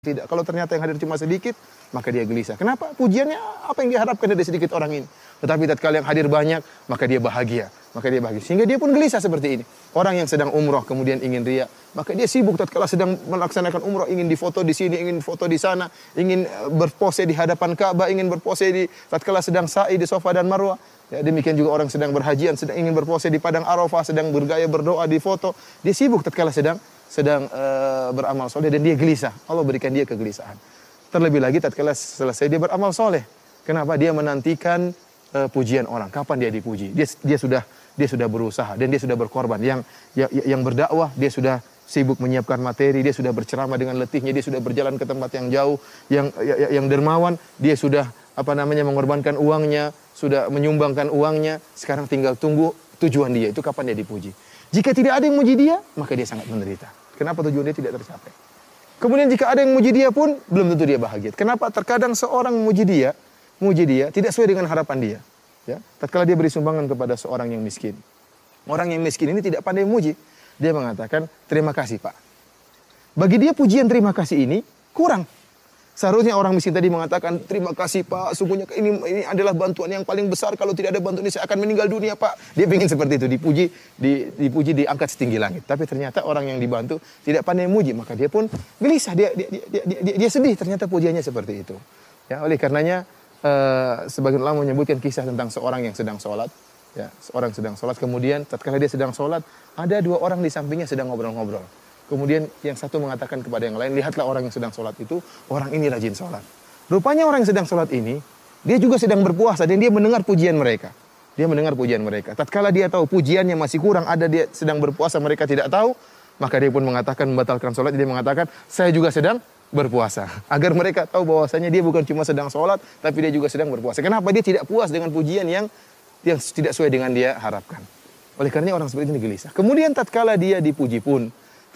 Tidak. Kalau ternyata yang hadir cuma sedikit, maka dia gelisah. Kenapa? Pujiannya apa yang diharapkan dari sedikit orang ini. Tetapi tatkala yang hadir banyak, maka dia bahagia. Sehingga dia pun gelisah seperti ini. Orang yang sedang umroh kemudian ingin riya, maka dia sibuk tatkala sedang melaksanakan umroh, ingin difoto di sini, ingin foto di sana, ingin berpose di hadapan Ka'bah, ingin berpose di tatkala sedang sa'i di Safa dan Marwah. Ya, demikian juga orang sedang berhajian, sedang ingin berpose di padang Arafah, sedang bergaya berdoa di foto. Dia sibuk tatkala sedang beramal soleh dan dia gelisah. Allah berikan dia kegelisahan. Terlebih lagi tatkala selesai dia beramal soleh. Kenapa? Dia menantikan pujian orang. Kapan dia dipuji? Dia sudah berusaha dan dia sudah berkorban. Yang berdakwah dia sudah sibuk menyiapkan materi, dia sudah berceramah dengan letihnya, dia sudah berjalan ke tempat yang jauh. Yang dermawan dia sudah mengorbankan uangnya, sudah menyumbangkan uangnya. Sekarang tinggal tunggu tujuan dia itu kapan dia dipuji. Jika tidak ada yang muji dia, maka dia sangat menderita. Kenapa tujuan dia tidak tercapai? Kemudian jika ada yang muji dia pun, belum tentu dia bahagia. Kenapa? Terkadang seorang muji dia tidak sesuai dengan harapan dia. Ya, tatkala dia beri sumbangan kepada seorang yang miskin. Orang yang miskin ini tidak pandai memuji. Dia mengatakan, terima kasih Pak. Bagi dia pujian terima kasih ini kurang. Seharusnya orang miskin tadi mengatakan, terima kasih Pak, sungguhnya ini adalah bantuan yang paling besar. Kalau tidak ada bantuan ini saya akan meninggal dunia Pak. Dia ingin seperti itu, dipuji diangkat setinggi langit. Tapi ternyata orang yang dibantu tidak pandai memuji, maka dia pun gelisah, dia sedih ternyata pujiannya seperti itu. Ya, oleh karenanya sebagian ulama menyebutkan kisah tentang seorang yang sedang sholat. Ya, seorang sedang sholat, kemudian tatkala dia sedang sholat, ada dua orang di sampingnya sedang ngobrol-ngobrol. Kemudian yang satu mengatakan kepada yang lain, lihatlah orang yang sedang sholat itu, orang ini rajin sholat. Rupanya orang yang sedang sholat ini, dia juga sedang berpuasa dan dia mendengar pujian mereka. Tatkala dia tahu pujiannya masih kurang, ada dia sedang berpuasa, mereka tidak tahu, maka dia pun mengatakan, membatalkan sholat. Dia mengatakan, saya juga sedang berpuasa. Agar mereka tahu bahwasanya dia bukan cuma sedang sholat, tapi dia juga sedang berpuasa. Kenapa? Dia tidak puas dengan pujian yang tidak sesuai dengan dia harapkan. Oleh karenanya orang seperti ini gelisah. Kemudian tatkala dia dipuji pun,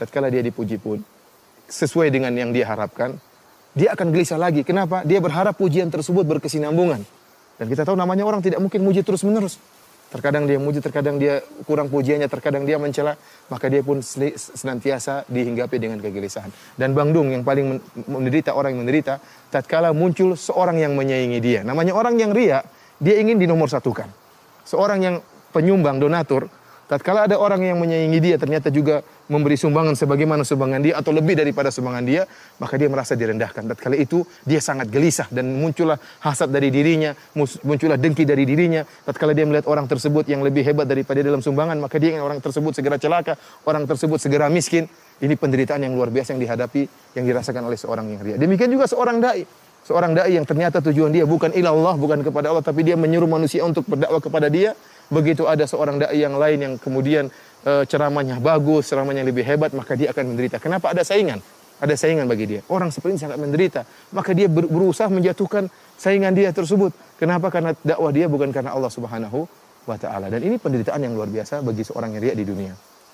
sesuai dengan yang dia harapkan, dia akan gelisah lagi. Kenapa? Dia berharap pujian tersebut berkesinambungan. Dan kita tahu namanya orang tidak mungkin muji terus-menerus. Terkadang dia muji, terkadang dia kurang pujiannya, terkadang dia mencela, maka dia pun senantiasa dihinggapi dengan kegelisahan. Dan Bang Dung yang paling menderita, orang yang menderita, tatkala muncul seorang yang menyaingi dia. Namanya orang yang riya, dia ingin dinomorsatukan. Seorang yang penyumbang, donatur, tatkala ada orang yang menyaingi dia, ternyata juga memberi sumbangan sebagaimana sumbangan dia atau lebih daripada sumbangan dia, maka dia merasa direndahkan. Tatkala itu dia sangat gelisah dan muncullah hasad dari dirinya, muncullah dengki dari dirinya. Tatkala dia melihat orang tersebut yang lebih hebat daripada dia dalam sumbangan, maka dia ingin orang tersebut segera celaka, orang tersebut segera miskin. Ini penderitaan yang luar biasa yang dihadapi, yang dirasakan oleh seorang yang riya. Demikian juga seorang dai. Seorang dai yang ternyata tujuan dia bukan ilallah, bukan kepada Allah, tapi dia menyuruh manusia untuk berdakwah kepada dia. Begitu ada seorang dai yang lain yang kemudian ceramahnya bagus, ceramahnya lebih hebat, maka dia akan menderita. Kenapa? Ada saingan. Ada saingan bagi dia. Orang seperti ini sangat menderita. Maka dia berusaha menjatuhkan saingan dia tersebut. Kenapa? Karena dakwah dia bukan karena Allah Subhanahu wa Ta'ala. Dan ini penderitaan yang luar biasa bagi seorang yang riya di dunia.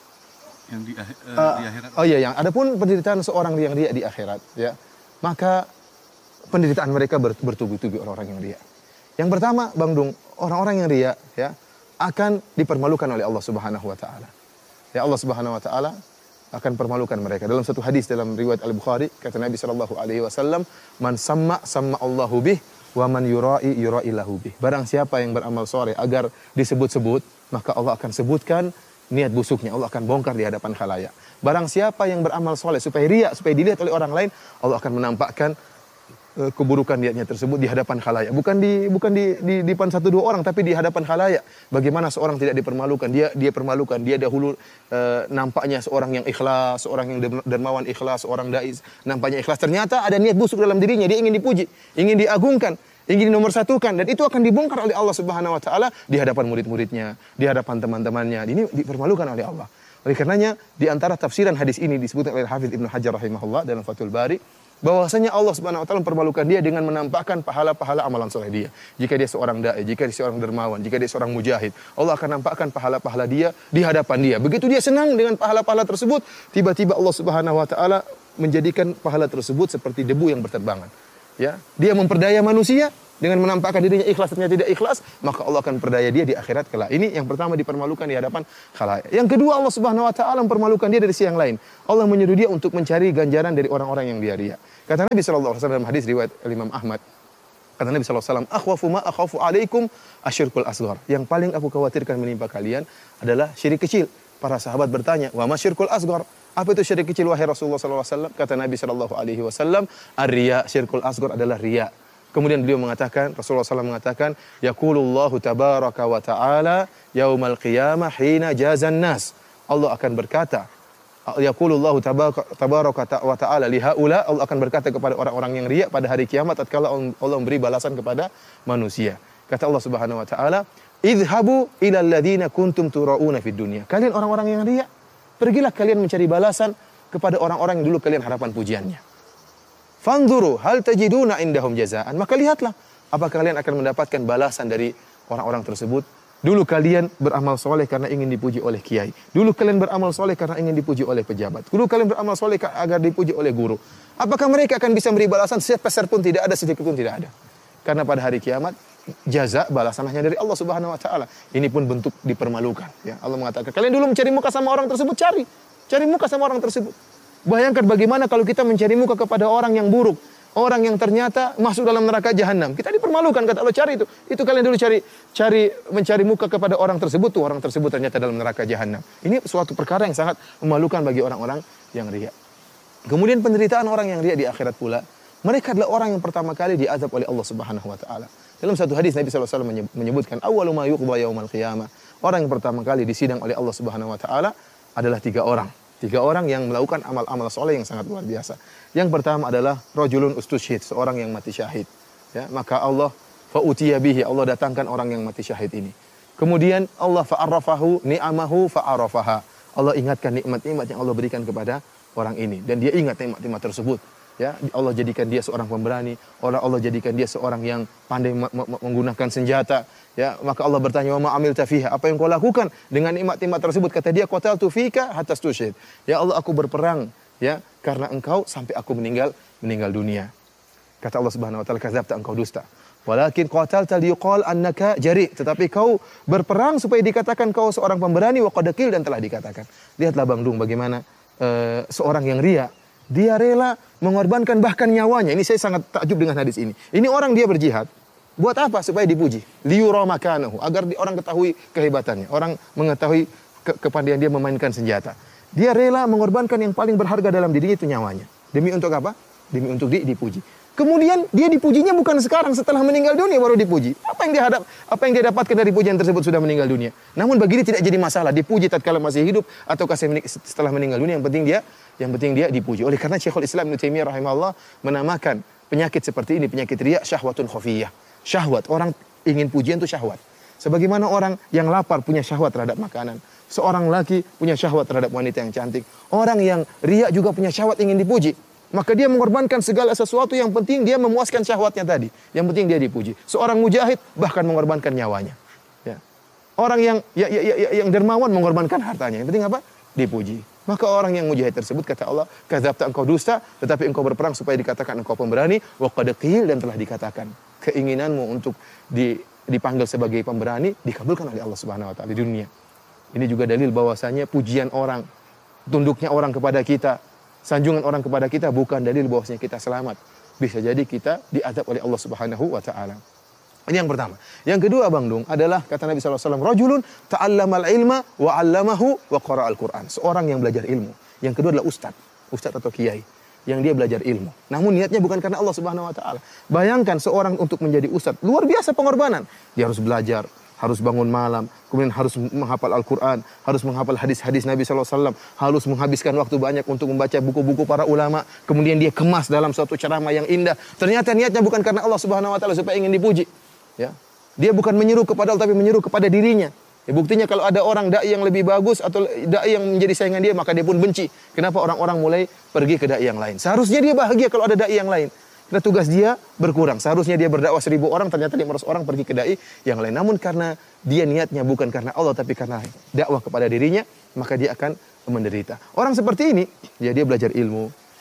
Yang di akhirat. Oh iya, yang adapun penderitaan seorang yang riya di akhirat, ya. Maka penderitaan mereka bertubi-tubi orang-orang yang riya. Yang pertama, Bang Dung, orang-orang yang riya, ya, akan dipermalukan oleh Allah Subhanahu wa Ta'ala. Ya, Allah Subhanahu wa Ta'ala akan permalukan mereka. Dalam satu hadis dalam riwayat Al-Bukhari, kata Nabi sallallahu alaihi wasallam, "Man samma Allahu bih wa man yura'i lahu bih." Barang siapa yang beramal soleh agar disebut-sebut, maka Allah akan sebutkan niat busuknya. Allah akan bongkar di hadapan khalayak. Barang siapa yang beramal soleh supaya riya, supaya dilihat oleh orang lain, Allah akan menampakkan keburukan niatnya tersebut di hadapan khalayak. Bukan di depan satu dua orang, tapi di hadapan khalayak. Bagaimana seorang tidak dipermalukan? Dia permalukan. Dia dahulu nampaknya seorang yang ikhlas, seorang yang dermawan ikhlas, seorang dai nampaknya ikhlas. Ternyata ada niat busuk dalam dirinya. Dia ingin dipuji, ingin diagungkan, ingin dinomorsatukan, dan itu akan dibongkar oleh Allah Subhanahu wa Ta'ala di hadapan murid-muridnya, di hadapan teman-temannya. Ini dipermalukan oleh Allah. Oleh karenanya di antara tafsiran hadis ini disebutkan oleh Hafidz Ibnu Hajar rahimahullah dalam Fathul Bari, bahwasanya Allah Subhanahu wa Ta'ala mempermalukan dia dengan menampakkan pahala-pahala amalan soleh dia. Jika dia seorang dai, jika dia seorang dermawan, jika dia seorang mujahid, Allah akan nampakkan pahala-pahala dia di hadapan dia. Begitu dia senang dengan pahala-pahala tersebut, tiba-tiba Allah Subhanahu wa Ta'ala menjadikan pahala tersebut seperti debu yang berterbangan. ya, dia memperdaya manusia dengan menampakkan dirinya ikhlas ternyata tidak ikhlas, maka Allah akan perdaya dia di akhirat kelak. Ini yang pertama dipermalukan di hadapan khalayak. Yang kedua, Allah Subhanahu wa taala mempermalukan dia dari sisi yang lain. Allah menyuruh dia untuk mencari ganjaran dari orang-orang yang dia riya. Kata Nabi sallallahu alaihi wasallam dalam hadis riwayat Imam Ahmad, kata Nabi sallallahu alaihi wasallam, "Akhwafu ma akhafu alaikum asyirkul asghar." Yang paling aku khawatirkan menimpa kalian adalah syirik kecil. Para sahabat bertanya, "Wa ma syirkul asghar?" Apa itu syirik kecil wahai Rasulullah sallallahu alaihi wasallam? Kata Nabi sallallahu alaihi wasallam, "Ar-riya, syirkul asghar adalah riya." Kemudian beliau mengatakan, Rasulullah SAW mengatakan, "Yaqulullahu tabaraka wa ta'ala yaumal qiyamah hina jazan nas." Allah akan berkata, Yaqulullahu tabaraka wa ta'ala lihaula, Allah akan berkata kepada orang-orang yang riya pada hari kiamat tatkala Allah memberi balasan kepada manusia. Kata Allah Subhanahu wa taala, "Idhabu ilal ladzina kuntum turauna fid dunya." Kalian orang-orang yang riya, pergilah kalian mencari balasan kepada orang-orang yang dulu kalian harapan pujiannya. Fanzuru hal tajiduna indahum jazaan. Maka lihatlah apakah kalian akan mendapatkan balasan dari orang-orang tersebut. Dulu kalian beramal soleh karena ingin dipuji oleh kiai. Dulu kalian beramal soleh karena ingin dipuji oleh pejabat. Dulu kalian beramal soleh agar dipuji oleh guru. Apakah mereka akan bisa beri balasan? Sepeser pun tidak ada, sedikit pun tidak ada. Karena pada hari kiamat jaza balasan hanya dari Allah Subhanahu wa taala. Ini pun bentuk dipermalukan, ya. Allah mengatakan, kalian dulu mencari muka sama orang tersebut, cari muka sama orang tersebut. Bayangkan bagaimana kalau kita mencari muka kepada orang yang buruk, orang yang ternyata masuk dalam neraka jahanam. Kita dipermalukan, kata Allah, cari itu. Itu kalian dulu mencari muka kepada orang tersebut, tuh orang tersebut ternyata dalam neraka jahanam. Ini suatu perkara yang sangat memalukan bagi orang-orang yang riya. Kemudian penderitaan orang yang riya di akhirat pula, mereka adalah orang yang pertama kali diazab oleh Allah Subhanahu wa taala. Dalam satu hadis Nabi sallallahu alaihi wasallam menyebutkan, awwalu ma yuqda yaumal qiyamah. Orang yang pertama kali disidang oleh Allah Subhanahu wa taala adalah 3 orang. 3 orang yang melakukan amal-amal soleh yang sangat luar biasa. Yang pertama adalah rajulun ustushhid, seorang yang mati syahid. Ya, maka Allah fa'utiya bihi, Allah datangkan orang yang mati syahid ini. Kemudian Allah fa'arrafahu ni'amahu fa'arafaha. Allah ingatkan nikmat-nikmat yang Allah berikan kepada orang ini dan dia ingat nikmat-nikmat tersebut. Ya, Allah jadikan dia seorang pemberani, Allah jadikan dia seorang yang pandai menggunakan senjata. Ya, maka Allah bertanya, "Wa ma amilta fiha?" Apa yang kau lakukan dengan nikmat-nikmat tersebut? Kata dia, "Qataltu fika hatta tusyhid." Ya Allah, aku berperang ya karena engkau sampai aku meninggal dunia. Kata Allah Subhanahu wa taala, "Kadzabta, engkau dusta. Walakin qatalta liyuqal annaka jari." Tetapi kau berperang supaya dikatakan kau seorang pemberani, wa qad qil, dan telah dikatakan. Lihatlah Bang Dung bagaimana seorang yang riya, dia rela mengorbankan bahkan nyawanya. Ini saya sangat takjub dengan hadis ini. Ini orang dia berjihad. Buat apa? Supaya dipuji. Liyura makanahu. Agar orang ketahui kehebatannya. Orang mengetahui kepandaian dia memainkan senjata. Dia rela mengorbankan yang paling berharga dalam dirinya, itu nyawanya. Demi untuk apa? Demi untuk dipuji. Kemudian dia dipujinya bukan sekarang, setelah meninggal dunia baru dipuji. Apa yang dia dapatkan dari pujian tersebut sudah meninggal dunia. Namun bagi dia tidak jadi masalah. Dipuji tatkala masih hidup ataukah setelah meninggal dunia, yang penting dia dipuji. Oleh karena Syekhul Islam Ibnu Taimiyah rahimahullah menamakan penyakit seperti ini, penyakit riya, syahwatun khafiyah. Syahwat, orang ingin pujian itu syahwat. Sebagaimana orang yang lapar punya syahwat terhadap makanan. Seorang laki punya syahwat terhadap wanita yang cantik. Orang yang riya juga punya syahwat ingin dipuji. Maka dia mengorbankan segala sesuatu, yang penting dia memuaskan syahwatnya tadi. Yang penting dia dipuji. Seorang mujahid bahkan mengorbankan nyawanya. Ya. Orang yang dermawan mengorbankan hartanya. Yang penting apa? Dipuji. Maka orang yang mujahid tersebut, kata Allah, "Kadzabta, engkau dusta, tetapi engkau berperang supaya dikatakan engkau pemberani, wa qad qil, dan telah dikatakan." Keinginanmu untuk dipanggil sebagai pemberani dikabulkan oleh Allah Subhanahu wa taala di dunia. Ini juga dalil bahwasanya pujian orang, tunduknya orang kepada kita, sanjungan orang kepada kita bukan dalil bahwasanya kita selamat. Bisa jadi kita diazab oleh Allah Subhanahu wa taala. Ini yang pertama. Yang kedua Bang Dung adalah kata Nabi sallallahu alaihi wasallam, rajulun ta'allamal ilma wa 'allamahu wa qara'al Qur'an. Seorang yang belajar ilmu. Yang kedua adalah ustaz atau kiai yang dia belajar ilmu. Namun niatnya bukan karena Allah Subhanahu wa taala. Bayangkan seorang untuk menjadi ustaz, luar biasa pengorbanan. Dia harus belajar, harus bangun malam, kemudian harus menghafal Al-Qur'an, harus menghafal hadis-hadis Nabi sallallahu alaihi wasallam, harus menghabiskan waktu banyak untuk membaca buku-buku para ulama, kemudian dia kemas dalam suatu ceramah yang indah. Ternyata niatnya bukan karena Allah Subhanahu wa taala supaya ingin dipuji. Ya. Dia bukan menyeru kepada Allah tapi menyeru kepada dirinya. Ya, buktinya kalau ada orang dai yang lebih bagus atau dai yang menjadi saingan dia, maka dia pun benci. Kenapa orang-orang mulai pergi ke dai yang lain? Seharusnya dia bahagia kalau ada dai yang lain. Karena tugas dia berkurang. Seharusnya dia berdakwah 1000 orang, ternyata 500 orang pergi ke dai yang lain. Namun karena dia niatnya bukan karena Allah tapi karena dakwah kepada dirinya, maka dia akan menderita. Orang seperti ini, ya dia belajar ilmu,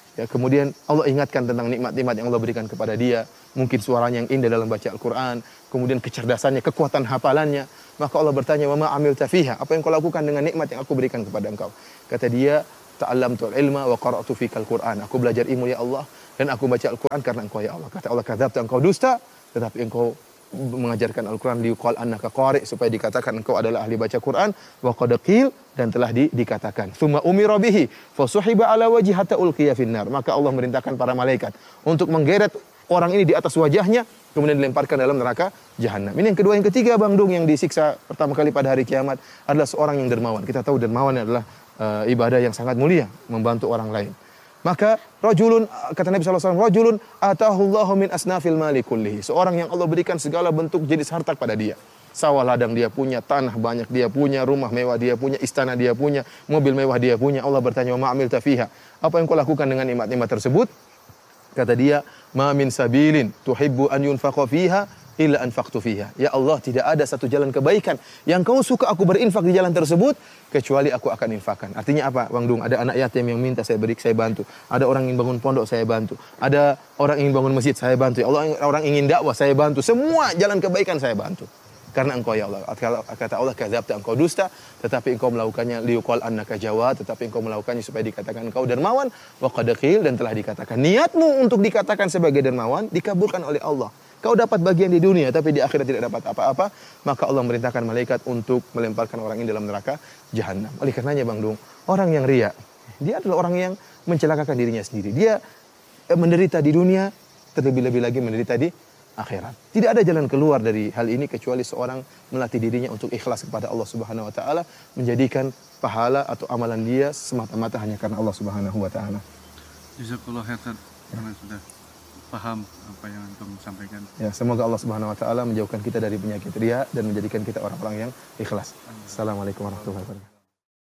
Ya, kemudian Allah ingatkan tentang nikmat-nikmat yang Allah berikan kepada dia. Mungkin suaranya yang indah dalam baca Al-Quran. Kemudian kecerdasannya, kekuatan hafalannya. Maka Allah bertanya, wa ma amilta fiha? Apa yang kau lakukan dengan nikmat yang aku berikan kepada engkau? Kata dia, ta'allamtul ilma wa qara'tu fikal Qur'an. Aku belajar ilmu ya Allah dan aku baca Al-Quran karena engkau ya Allah. Kata Allah, kadzabta, engkau dusta, tetapi engkau mengajarkan Al-Quran liuqal annaka qari', supaya dikatakan engkau adalah ahli baca Quran, wa qad qil, dan telah dikatakan. Tsumma umira bihi fasuhiba ala wajhi hatta ulqiya finnar. Maka Allah merintahkan para malaikat untuk menggeret orang ini di atas wajahnya, kemudian dilemparkan dalam neraka jahanam. Ini yang kedua. Yang ketiga, Bang Dung, yang disiksa pertama kali pada hari kiamat adalah seorang yang dermawan. Kita tahu dermawan adalah ibadah yang sangat mulia, membantu orang lain. Maka rajulun, kata Nabi SAW, rajulun atahullahu min asnafil mali kullihi. Seorang yang Allah berikan segala bentuk jenis harta pada dia. Sawah ladang dia punya, tanah banyak dia punya, rumah mewah dia punya, istana dia punya, mobil mewah dia punya. Allah bertanya, wa ma'amil tafiha? Apa yang kau lakukan dengan nikmat-nikmat tersebut? Kata dia, ma min sabilin tuhibbu an yunfaqa fiha illa anfaqtu fiha. Ya Allah, tidak ada satu jalan kebaikan yang kau suka aku berinfak di jalan tersebut kecuali aku akan infakkan. Artinya apa, Bang Dung? Ada anak yatim yang minta saya bantu. Ada orang ingin bangun pondok, saya bantu. Ada orang ingin bangun masjid, saya bantu. Orang ingin dakwah, saya bantu. Semua jalan kebaikan saya bantu. Karena engkau ya Allah. Kata Allah, kadzabta, engkau dusta, tetapi engkau melakukannya liuqal annaka jawad, tetapi engkau melakukannya supaya dikatakan engkau dermawan, wa qad qil, dan telah dikatakan. Niatmu untuk dikatakan sebagai dermawan dikabulkan oleh Allah. Kau dapat bagian di dunia, tapi di akhirat tidak dapat apa-apa. Maka Allah merintahkan malaikat untuk melemparkan orang ini dalam neraka jahanam. Oleh karenanya, Bang Dung, orang yang riya, dia adalah orang yang mencelakakan dirinya sendiri. Dia menderita di dunia, terlebih-lebih lagi menderita di akhirat. Tidak ada jalan keluar dari hal ini kecuali seorang melatih dirinya untuk ikhlas kepada Allah Subhanahu wa taala, menjadikan pahala atau amalan dia semata-mata hanya karena Allah Subhanahu wa taala. Jazakallahu khairan, karena sudah paham apa yang antum sampaikan. Ya, semoga Allah Subhanahu wa taala menjauhkan kita dari penyakit riya dan menjadikan kita orang-orang yang ikhlas. Assalamualaikum warahmatullahi wabarakatuh.